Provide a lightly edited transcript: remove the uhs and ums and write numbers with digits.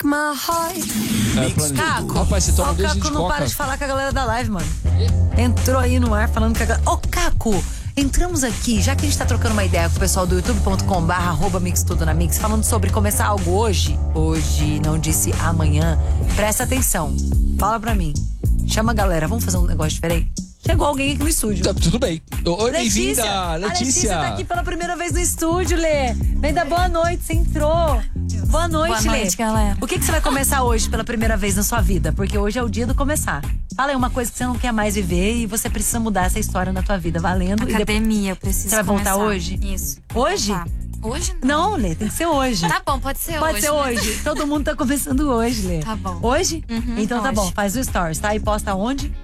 Caco, rapaz, você toma ó, o 2 Caco litros de não coca. para de falar com a galera da live, mano. Entrou aí no ar falando com a galera. Ô, Caco, entramos aqui, já que a gente tá trocando uma ideia com o pessoal do youtube.com/mixtudonamix, falando sobre começar algo hoje. Hoje, não disse amanhã. Presta atenção. Fala pra mim. Chama a galera, vamos fazer um negócio diferente? Chegou alguém aqui no estúdio. Tá, tudo bem. Oi, bem-vinda, A Letícia. Letícia tá aqui pela primeira vez no estúdio, Lê. Ainda boa noite, você entrou. Boa noite, Boa Lê. noite, galera. O que você vai começar hoje pela primeira vez na sua vida? Porque hoje é o dia do começar. Fala aí uma coisa que você não quer mais viver e você precisa mudar essa história na tua vida, valendo. Academia, eu preciso Você vai voltar começar. hoje? Isso. Hoje? Voltar. Hoje não. Não, Lê, tem que ser hoje. Tá bom, pode ser hoje. Pode ser hoje. Todo mundo tá começando hoje, Lê. Tá bom. Hoje? Uhum, Então tá hoje. bom, faz o stories, tá? E posta onde?